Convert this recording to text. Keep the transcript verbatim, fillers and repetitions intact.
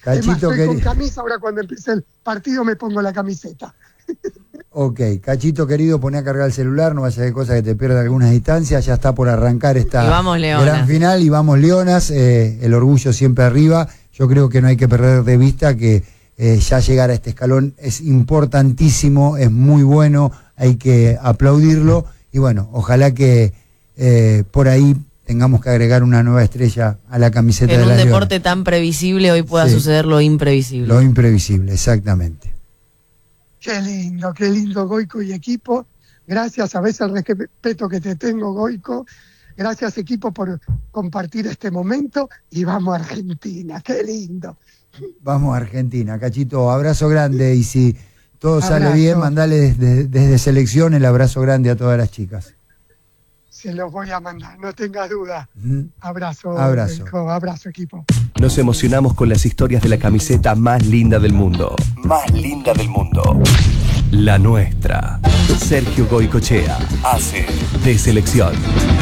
Cachito, es más, estoy querido. con camisa, ahora cuando empiece el partido me pongo la camiseta. Ok, Cachito querido, poné a cargar el celular, no vaya a ser cosa que te pierda algunas distancias, ya está por arrancar esta Y vamos, Leonas. gran final y vamos Leonas, eh, el orgullo siempre arriba. Yo creo que no hay que perder de vista que eh, ya llegar a este escalón es importantísimo, es muy bueno, hay que aplaudirlo y bueno, ojalá que eh, por ahí tengamos que agregar una nueva estrella a la camiseta En de un las deporte Leonas. tan previsible hoy pueda Sí. suceder lo imprevisible. Lo imprevisible, exactamente. Qué lindo, qué lindo, Goico y equipo. Gracias, a veces el respeto que te tengo, Goico. Gracias, equipo, por compartir este momento. Y vamos a Argentina, qué lindo. Vamos a Argentina, Cachito, abrazo grande y si todo Abrazo. sale bien, mandale desde, desde selección el abrazo grande a todas las chicas. Se los voy a mandar, no tengas duda. Ujú. Abrazo, Abrazo. Goico, abrazo, equipo. Nos emocionamos con las historias de la camiseta más linda del mundo. Más linda del mundo. La nuestra. Sergio Goicoechea hace de selección.